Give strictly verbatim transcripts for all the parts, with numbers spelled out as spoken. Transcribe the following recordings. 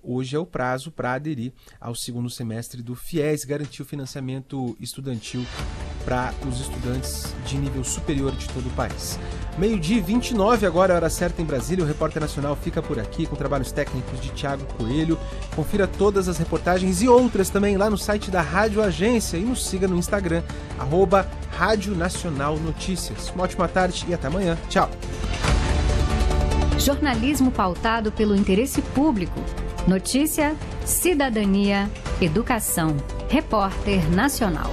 hoje é o prazo para aderir ao segundo semestre do FIES, garantir o financiamento estudantil para os estudantes de nível superior de todo o país. Meio-dia e vinte e nove, agora é a hora certa em Brasília. O Repórter Nacional fica por aqui com trabalhos técnicos de Thiago Coelho. Confira todas as reportagens e outras também lá no site da Rádio Agência e nos siga no Instagram, arroba Rádio Nacional Notícias. Uma ótima tarde e até amanhã. Tchau. Jornalismo pautado pelo interesse público. Notícia, cidadania, educação. Repórter Nacional.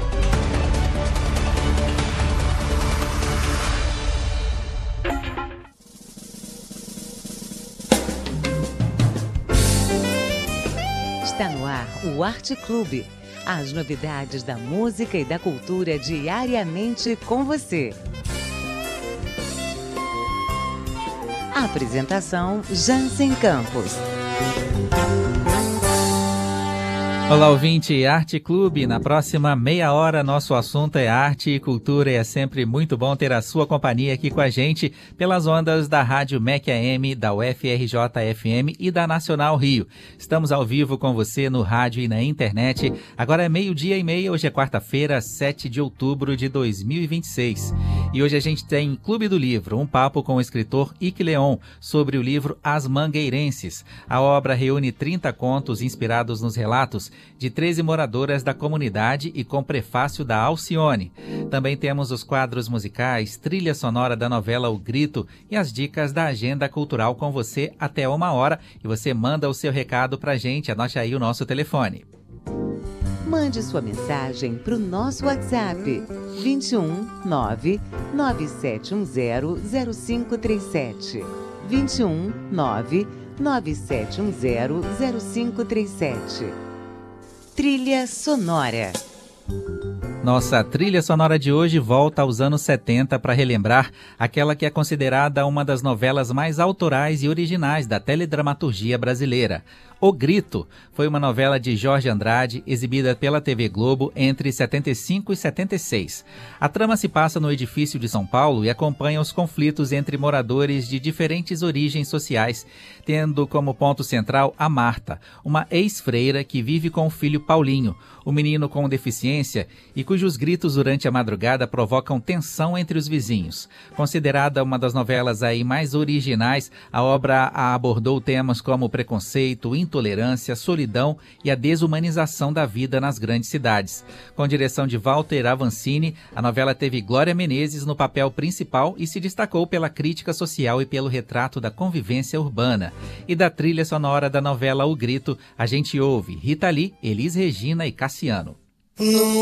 Está no ar o Arte Clube. As novidades da música e da cultura diariamente com você. A apresentação Jansen Campos. Olá, ouvinte, Arte Clube. Na próxima meia hora, nosso assunto é arte e cultura e é sempre muito bom ter a sua companhia aqui com a gente pelas ondas da Rádio M E C A M, da U F R J F M e da Nacional Rio. Estamos ao vivo com você no rádio e na internet. Agora é meio-dia e meia, hoje é quarta-feira, sete de outubro de dois mil e vinte e seis. E hoje a gente tem Clube do Livro, um papo com o escritor Ike Leon sobre o livro As Mangueirenses. A obra reúne trinta contos inspirados nos relatos de treze moradoras da comunidade e com prefácio da Alcione. Também temos os quadros musicais, trilha sonora da novela O Grito e as dicas da agenda cultural com você até uma hora. E você manda o seu recado pra gente, anote aí o nosso telefone. Mande sua mensagem para o nosso WhatsApp vinte e um, nove, nove sete um zero, zero cinco três sete. vinte e um, nove, nove sete um zero, zero cinco três sete. Trilha sonora. Nossa trilha sonora de hoje volta aos anos setenta para relembrar aquela que é considerada uma das novelas mais autorais e originais da teledramaturgia brasileira. O Grito foi uma novela de Jorge Andrade, exibida pela T V Globo entre setenta e cinco e setenta e seis. A trama se passa no edifício de São Paulo e acompanha os conflitos entre moradores de diferentes origens sociais, tendo como ponto central a Marta, uma ex-freira que vive com o filho Paulinho, o menino com deficiência e cujos gritos durante a madrugada provocam tensão entre os vizinhos. Considerada uma das novelas aí mais originais, a obra abordou temas como preconceito, intolerância, solidão e a desumanização da vida nas grandes cidades. Com direção de Walter Avancini, a novela teve Glória Menezes no papel principal e se destacou pela crítica social e pelo retrato da convivência urbana. E da trilha sonora da novela O Grito, a gente ouve Rita Lee, Elis Regina e Cassiano.